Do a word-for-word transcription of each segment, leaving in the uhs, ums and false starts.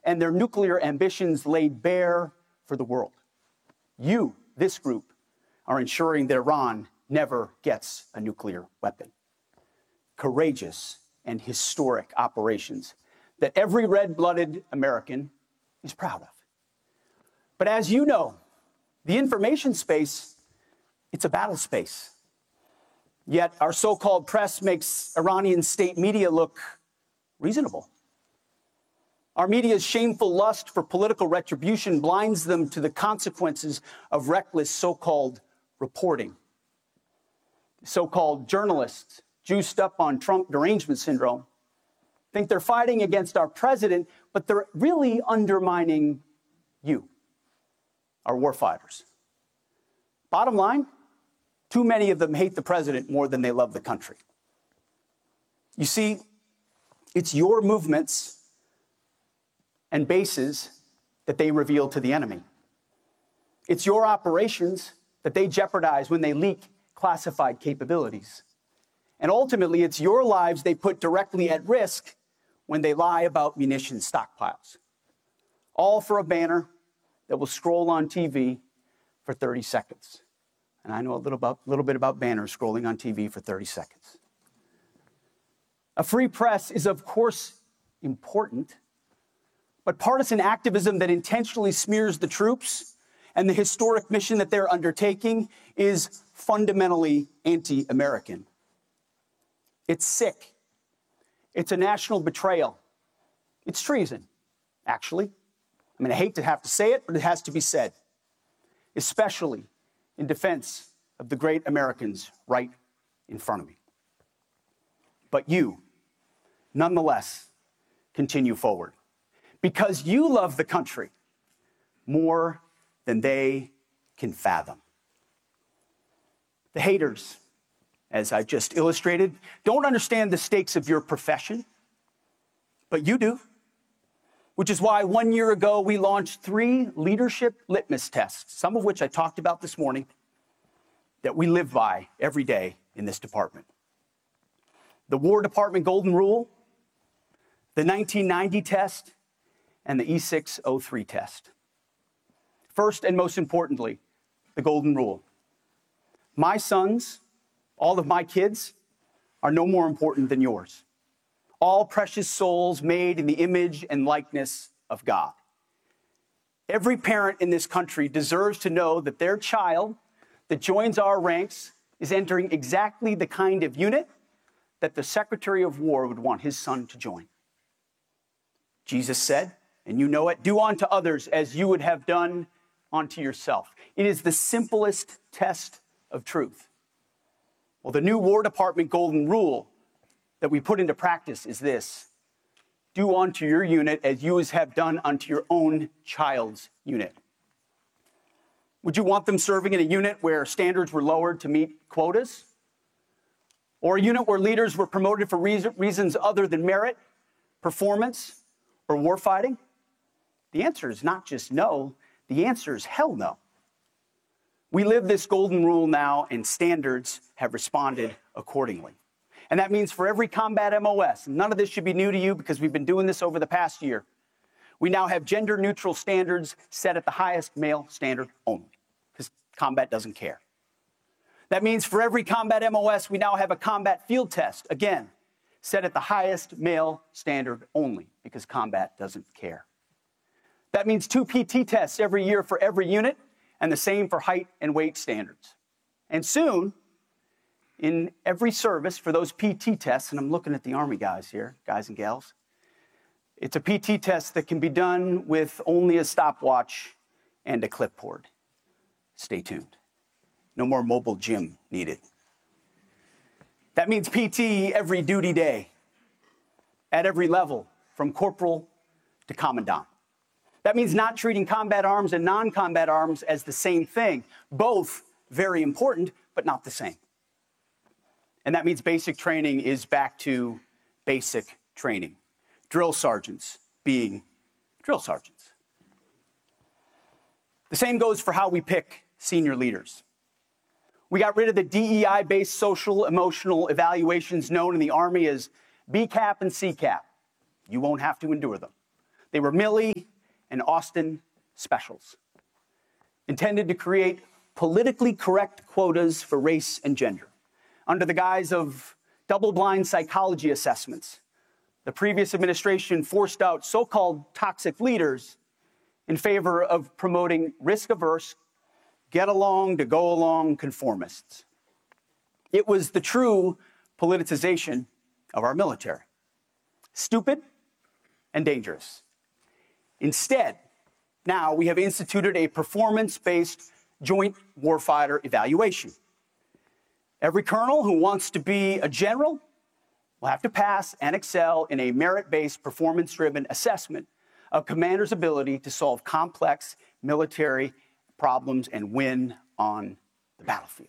and their nuclear ambitions laid bare for the world. You, this group, are ensuring that Iran never gets a nuclear weapon. Courageous and historic operations that every red-blooded American is proud of. But as you know, the information space, it's a battle space. Yet our so-called press makes Iranian state media look reasonable. Our media's shameful lust for political retribution blinds them to the consequences of reckless so-called reporting. So-called journalists, juiced up on Trump derangement syndrome, think they're fighting against our president, but they're really undermining you, our warfighters. Bottom line, too many of them hate the president more than they love the country. You see, it's your movements and bases that they reveal to the enemy. It's your operations that they jeopardize when they leak classified capabilities. And ultimately, it's your lives they put directly at risk when they lie about munitions stockpiles. All for a banner that will scroll on T V for thirty seconds. And I know a little, about, little bit about banners scrolling on T V for thirty seconds. A free press is, of course, important, but partisan activism that intentionally smears the troops and the historic mission that they're undertaking is fundamentally anti-American. It's sick. It's a national betrayal. It's treason, actually. I mean, I hate to have to say it, but it has to be said, especially in defense of the great Americans right in front of me. But you, nonetheless, continue forward because you love the country more than they can fathom. The haters, as I just illustrated, don't understand the stakes of your profession, but you do. Which is why one year ago we launched three leadership litmus tests, some of which I talked about this morning, that we live by every day in this department. The War Department Golden Rule, the nineteen ninety test, and the E six oh three test. First and most importantly, the Golden Rule. My sons, all of my kids, are no more important than yours. All precious souls made in the image and likeness of God. Every parent in this country deserves to know that their child that joins our ranks is entering exactly the kind of unit that the Secretary of War would want his son to join. Jesus said, and you know it, do unto others as you would have done unto yourself. It is the simplest test of truth. Well, the new War Department Golden Rule that we put into practice is this: do unto your unit as you have done unto your own child's unit. Would you want them serving in a unit where standards were lowered to meet quotas? Or a unit where leaders were promoted for reason, reasons other than merit, performance, or warfighting? The answer is not just no, the answer is hell no. We live this golden rule now, and standards have responded accordingly. And that means for every combat M O S, none of this should be new to you because we've been doing this over the past year, we now have gender-neutral standards set at the highest male standard only, because combat doesn't care. That means for every combat M O S, we now have a combat field test, again, set at the highest male standard only, because combat doesn't care. That means two P T tests every year for every unit, and the same for height and weight standards. And soon, in every service for those P T tests, and I'm looking at the Army guys here, guys and gals, it's a P T test that can be done with only a stopwatch and a clipboard. Stay tuned. No more mobile gym needed. That means P T every duty day, at every level, from corporal to commandant. That means not treating combat arms and non-combat arms as the same thing. Both very important, but not the same. And that means basic training is back to basic training. Drill sergeants being drill sergeants. The same goes for how we pick senior leaders. We got rid of the D E I-based social emotional evaluations known in the Army as B CAP and C CAP. You won't have to endure them. They were Milley and Austin specials, intended to create politically correct quotas for race and gender. Under the guise of double-blind psychology assessments, the previous administration forced out so-called toxic leaders in favor of promoting risk-averse, get-along to go-along conformists. It was the true politicization of our military. Stupid and dangerous. Instead, now we have instituted a performance-based joint warfighter evaluation. Every colonel who wants to be a general will have to pass and excel in a merit-based, performance-driven assessment of commanders' ability to solve complex military problems and win on the battlefield.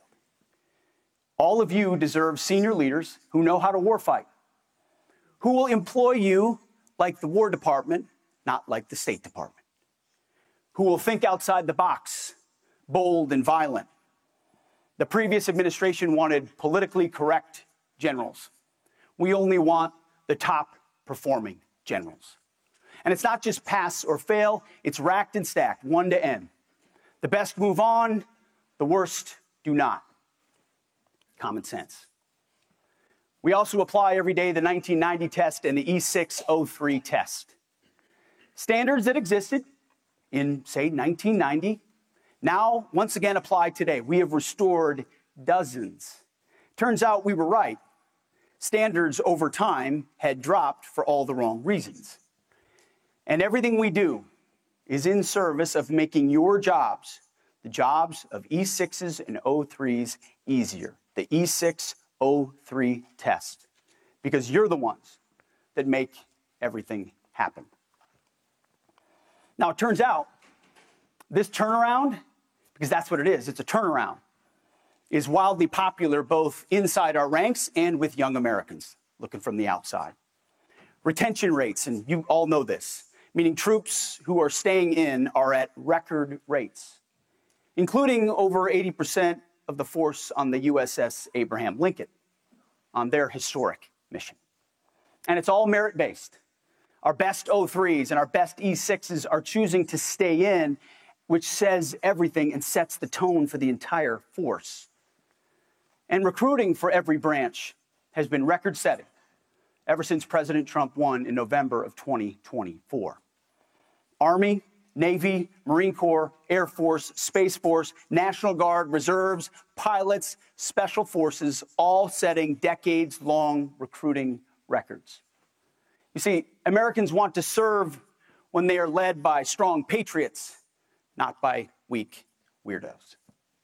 All of you deserve senior leaders who know how to warfight, who will employ you like the War Department, not like the State Department, who will think outside the box, bold and violent. The previous administration wanted politically correct generals. We only want the top performing generals. And it's not just pass or fail, it's racked and stacked, one to N. The best move on, the worst do not. Common sense. We also apply every day the nineteen ninety test and the E six oh three test. Standards that existed in, say, nineteen ninety, now once again apply today. We have restored dozens. Turns out we were right. Standards over time had dropped for all the wrong reasons. And everything we do is in service of making your jobs, the jobs of E sixes and O threes, easier. The E six oh three test, because you're the ones that make everything happen. Now, it turns out this turnaround, because that's what it is, it's a turnaround, is wildly popular both inside our ranks and with young Americans looking from the outside. Retention rates, and you all know this, meaning troops who are staying in are at record rates, including over eighty percent of the force on the U S S Abraham Lincoln on their historic mission. And it's all merit-based. Our best O threes and our best E sixes are choosing to stay in, which says everything and sets the tone for the entire force. And recruiting for every branch has been record-setting ever since President Trump won in November of twenty twenty-four. Army, Navy, Marine Corps, Air Force, Space Force, National Guard, Reserves, pilots, Special Forces, all setting decades-long recruiting records. You see, Americans want to serve when they are led by strong patriots, not by weak weirdos.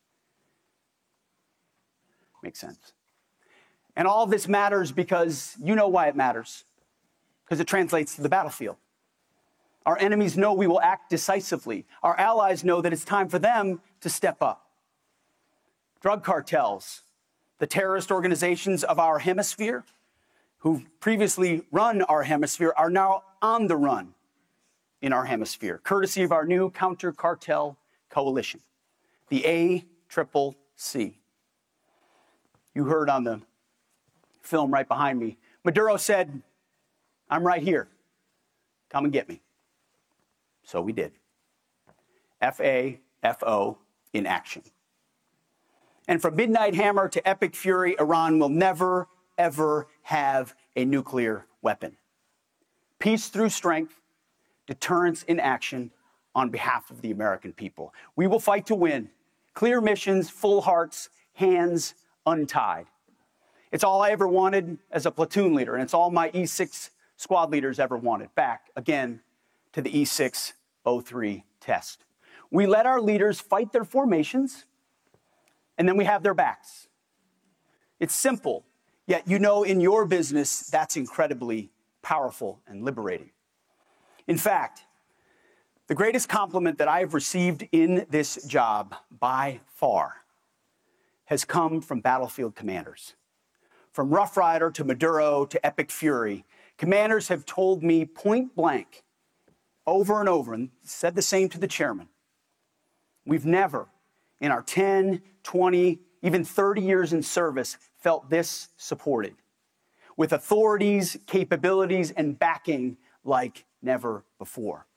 Makes sense. And all of this matters because you know why it matters, because it translates to the battlefield. Our enemies know we will act decisively. Our allies know that it's time for them to step up. Drug cartels, the terrorist organizations of our hemisphere, who've previously run our hemisphere, are now on the run in our hemisphere, courtesy of our new counter-cartel coalition, the A C C C. You heard on the film right behind me, Maduro said, "I'm right here. Come and get me." So we did. F A F O in action. And from Midnight Hammer to Epic Fury, Iran will never, ever have a nuclear weapon. Peace through strength, deterrence in action on behalf of the American people. We will fight to win. Clear missions, full hearts, hands untied. It's all I ever wanted as a platoon leader, and it's all my E six squad leaders ever wanted. Back again to the E six oh three test. We let our leaders fight their formations, and then we have their backs. It's simple, yet you know in your business that's incredibly powerful and liberating. In fact, the greatest compliment that I have received in this job by far has come from battlefield commanders. From Rough Rider to Maduro to Epic Fury, commanders have told me point blank, over and over, and said the same to the chairman. We've never, in our ten, twenty, even thirty years in service, felt this supported, with authorities, capabilities, and backing like never before.